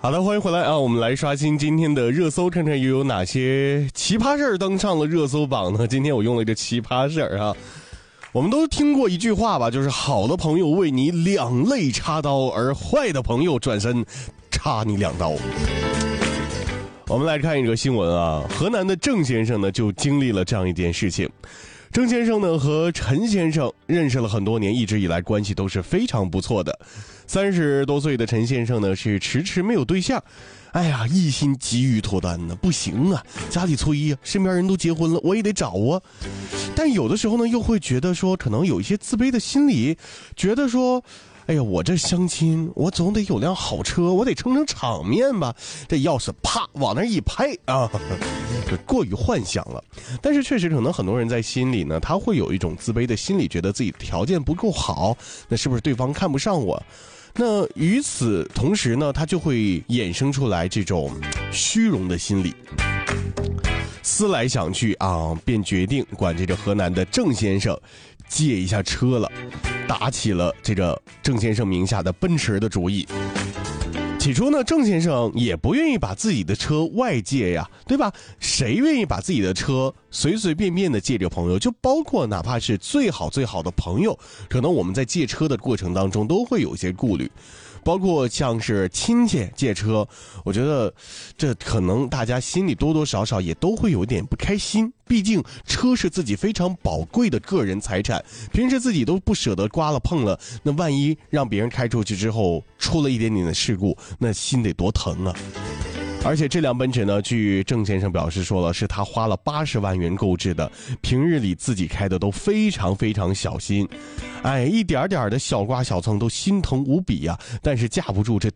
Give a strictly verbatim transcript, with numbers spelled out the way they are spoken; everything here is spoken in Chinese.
好的，欢迎回来啊！我们来刷新今天的热搜，看看又有哪些奇葩事儿登上了热搜榜呢？今天我用了一个奇葩事儿啊。我们都听过一句话吧，就是好的朋友为你两肋插刀，而坏的朋友转身插你两刀。我们来看一个新闻啊，河南的郑先生呢就经历了这样一件事情。郑先生呢和陈先生认识了很多年，一直以来关系都是非常不错的。三十多岁的陈先生呢是迟迟没有对象，哎呀，一心急于脱单呢，不行啊，家里催呀，身边人都结婚了，我也得找啊。但有的时候呢又会觉得说，可能有一些自卑的心理，觉得说，哎呀，我这相亲，我总得有辆好车，我得撑撑场面吧。这钥匙啪往那一拍啊，过于幻想了。但是确实可能很多人在心里呢，他会有一种自卑的心理，觉得自己条件不够好，那是不是对方看不上我？那与此同时呢，他就会衍生出来这种虚荣的心理。思来想去啊，便决定管这个河南的郑先生借一下车了，打起了这个郑先生名下的奔驰的主意。起初呢，郑先生也不愿意把自己的车外借呀，对吧？谁愿意把自己的车随随便便的借给朋友？就包括哪怕是最好最好的朋友，可能我们在借车的过程当中都会有一些顾虑。包括像是亲戚借车，我觉得这可能大家心里多多少少也都会有点不开心，毕竟车是自己非常宝贵的个人财产，平时自己都不舍得刮了碰了，那万一让别人开出去之后出了一点点的事故，那心得多疼啊。而且这辆奔驰呢，据郑先生表示说了，是他花了八十万元购置的，平日里自己开的都非常非常小心，哎，一点点的小刮小蹭都心疼无比呀、啊。但是架不住这